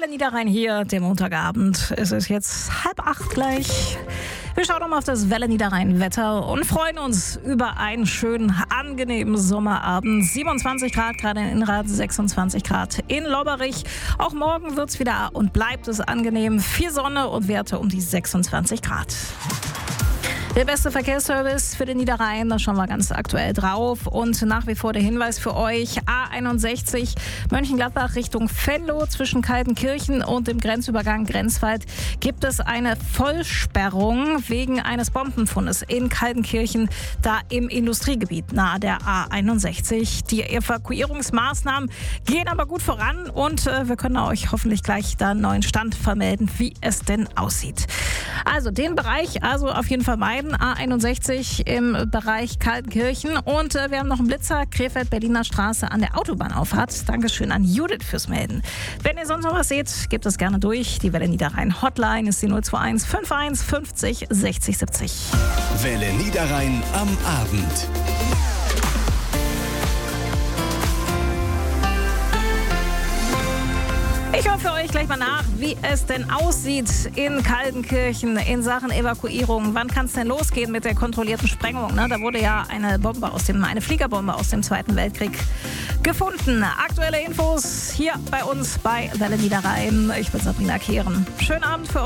Welle Niederrhein hier, der Montagabend. Es ist jetzt 7:30 gleich. Wir schauen nochmal auf das Welle Niederrhein-Wetter und freuen uns über einen schönen, angenehmen Sommerabend. 27 Grad gerade in Inrad, 26 Grad in Lobberich. Auch morgen wird es wieder und bleibt es angenehm. Viel Sonne und Werte um die 26 Grad. Der beste Verkehrsservice für den Niederrhein, da schauen wir ganz aktuell drauf. Und nach wie vor der Hinweis für euch, A61 Mönchengladbach Richtung Venlo zwischen Kaltenkirchen und dem Grenzübergang Grenzwald gibt es eine Vollsperrung wegen eines Bombenfundes in Kaltenkirchen, da im Industriegebiet nahe der A61. Die Evakuierungsmaßnahmen gehen aber gut voran und wir können euch hoffentlich gleich da einen neuen Stand vermelden, wie es denn aussieht. Also den Bereich auf jeden Fall meiden. A61 im Bereich Kaltenkirchen und wir haben noch einen Blitzer, Krefeld-Berliner Straße an der Autobahnauffahrt. Dankeschön an Judith fürs Melden. Wenn ihr sonst noch was seht, gebt es gerne durch. Die Welle Niederrhein Hotline ist die 021 51 50 60 70. Welle Niederrhein am Abend. Ich höre für euch gleich mal nach, wie es denn aussieht in Kaltenkirchen in Sachen Evakuierung. Wann kann es denn losgehen mit der kontrollierten Sprengung? Da wurde ja eine Fliegerbombe aus dem Zweiten Weltkrieg gefunden. Aktuelle Infos hier bei uns bei Welle Niederrhein. Ich bin Sabrina Kehren. Schönen Abend für euch.